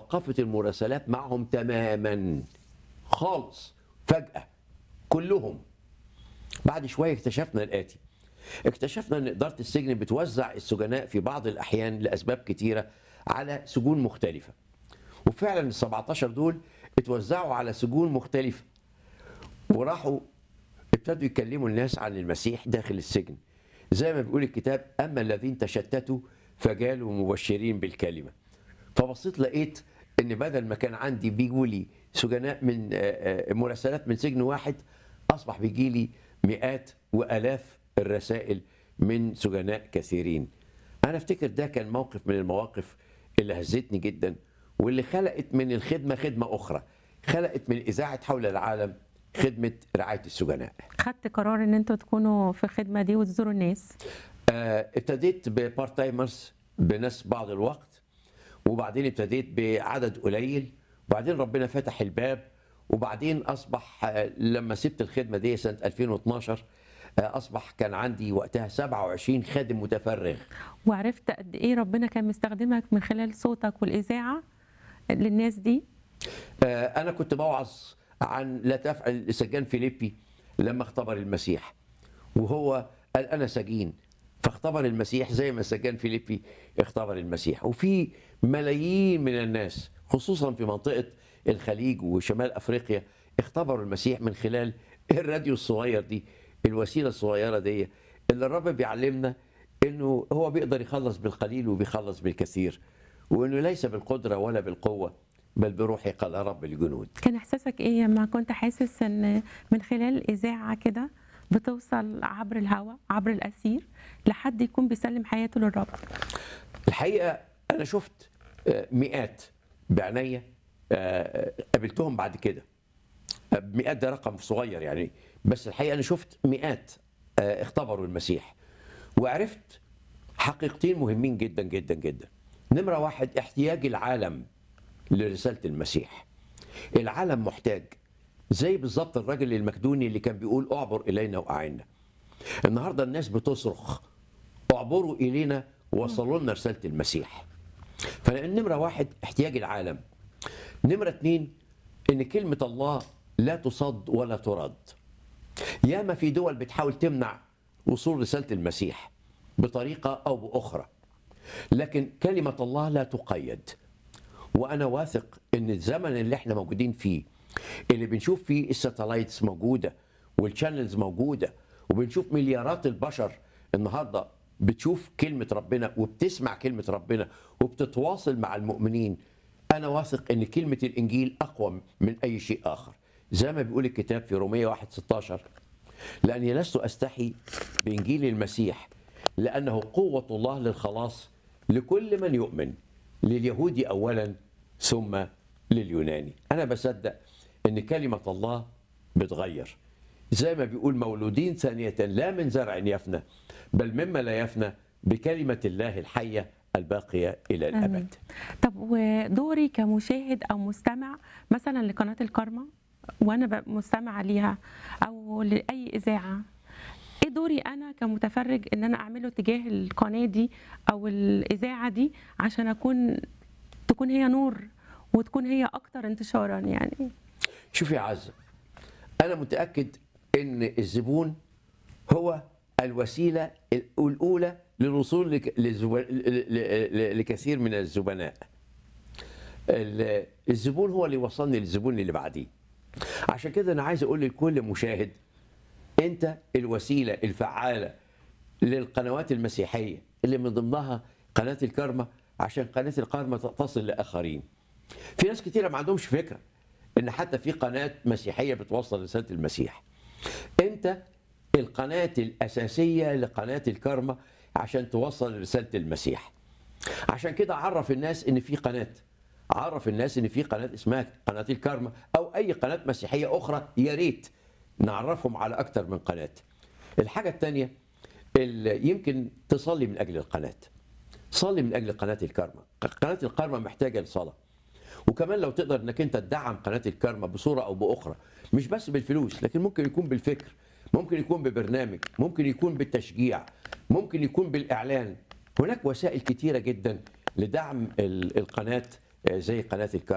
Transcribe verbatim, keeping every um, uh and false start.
توقفت المراسلات معهم تماما خالص فجأة كلهم. بعد شوية اكتشفنا الآتي: اكتشفنا أن إدارة السجن بتوزع السجناء في بعض الأحيان لأسباب كتيرة على سجون مختلفة، وفعلا ال سبعتاشر دول اتوزعوا على سجون مختلفة، وراحوا ابتدوا يكلموا الناس عن المسيح داخل السجن. زي ما بيقول الكتاب: أما الذين تشتتوا فجالوا مبشرين بالكلمة. فبصيت لقيت ان بدل ما كان عندي بيجوا لي سجناء من مراسلات من سجن واحد، اصبح بيجي لي مئات والاف الرسائل من سجناء كثيرين. انا افتكر ده كان موقف من المواقف اللي هزتني جدا، واللي خلقت من الخدمه خدمه اخرى، خلقت من اذاعه حول العالم خدمه رعايه السجناء. خدت قرار ان انتوا تكونوا في الخدمه دي وتزوروا الناس؟ آه ابتديت ببارت تايمرز بناس بعض الوقت، وبعدين ابتديت بعدد قليل، وبعدين ربنا فتح الباب، وبعدين اصبح لما سبت الخدمه دي سنه ألفين واثناشر اصبح كان عندي وقتها سبعة وعشرين خادم متفرغ. وعرفت قد ايه ربنا كان مستخدمك من خلال صوتك والاذاعه للناس دي؟ انا كنت بوعظ عن لا تفعل السجان فيليبي لما اختبر المسيح، وهو قال انا سجين، فاختبر المسيح زي ما السجان فيليبي اختبر المسيح. وفي ملايين من الناس خصوصا في منطقة الخليج وشمال أفريقيا اختبروا المسيح من خلال الراديو الصغير دي، الوسيلة الصغيرة دي اللي الرب بيعلمنا انه هو بيقدر يخلص بالقليل وبيخلص بالكثير، وانه ليس بالقدرة ولا بالقوة بل بروحي قال رب الجنود. كان احساسك ايه لما كنت حاسس ان من خلال اذاعه كده بتوصل عبر الهواء عبر الأسير لحد يكون بيسلم حياته للرب؟ الحقيقة أنا شفت مئات بعناية قابلتهم بعد كده. مئات ده رقم صغير يعني، بس الحقيقة أنا شفت مئات اختبروا المسيح، وعرفت حقيقتين مهمين جدا جدا جدا. نمرة واحد: احتياج العالم لرسالة المسيح. العالم محتاج، زي بالظبط الراجل المكدوني اللي كان بيقول اعبر الينا واعنا. النهارده الناس بتصرخ اعبروا الينا ووصلوا لنا رساله المسيح. فنمره واحد احتياج العالم. نمره اتنين ان كلمه الله لا تصد ولا ترد. ياما في دول بتحاول تمنع وصول رساله المسيح بطريقه او باخرى، لكن كلمه الله لا تقيد. وانا واثق ان الزمن اللي احنا موجودين فيه، اللي بنشوف فيه الساتلايتس موجوده والشانلز موجوده، وبنشوف مليارات البشر النهارده بتشوف كلمه ربنا وبتسمع كلمه ربنا وبتتواصل مع المؤمنين، انا واثق ان كلمه الانجيل اقوى من اي شيء اخر. زي ما بيقول الكتاب في رومية واحد ستاشر: لاني لست استحي بانجيل المسيح لانه قوه الله للخلاص لكل من يؤمن، لليهودي اولا ثم لليوناني. انا بصدق ان كلمه الله بتغير، زي ما بيقول: مولودين ثانيه لا من زرع يفنى بل مما لا يفنى بكلمه الله الحيه الباقيه الى الابد. أمين. طب ودوري كمشاهد او مستمع مثلا لقناه الكارما، وانا مستمعه ليها او لاي اذاعه، ايه دوري انا كمتفرج ان انا اعمله تجاه القناه دي او الاذاعه دي عشان اكون تكون هي نور وتكون هي اكتر انتشارا؟ يعني شوفي يا عزة، انا متاكد ان الزبون هو الوسيله الاولى للوصول لكثير من الزبناء. الزبون هو اللي وصلني للزبون اللي بعديه. عشان كده انا عايز اقول لكل مشاهد: انت الوسيله الفعاله للقنوات المسيحيه اللي من ضمنها قناه الكارما، عشان قناه الكارما تصل لاخرين. في ناس كتيره ما عندهمش فكره ان حتى في قناه مسيحيه بتوصل رساله المسيح. انت القناه الاساسيه لقناه الكارما عشان توصل رساله المسيح. عشان كده عرف الناس ان في قناه، عرف الناس ان في قناه اسمها قناه الكارما او اي قناه مسيحيه اخرى. يا ريت نعرفهم على اكتر من قناه. الحاجه الثانيه اللي يمكن تصلي من اجل القناه، صلي من اجل قناه الكارما. قناه الكارما محتاجه لصلاه، وكمان لو تقدر انك انت تدعم قناه الكارما بصوره او باخرى، مش بس بالفلوس، لكن ممكن يكون بالفكر، ممكن يكون ببرنامج، ممكن يكون بالتشجيع، ممكن يكون بالاعلان. هناك وسائل كتيره جدا لدعم القناه آه، زي قناه الكرم